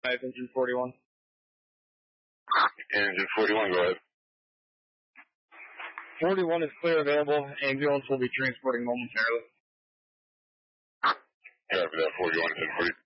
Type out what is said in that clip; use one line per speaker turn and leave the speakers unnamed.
Engine 41.
Engine 41, go ahead.
41 is clear, available. Ambulance will be transporting momentarily.
Copy that, 41 is in 40.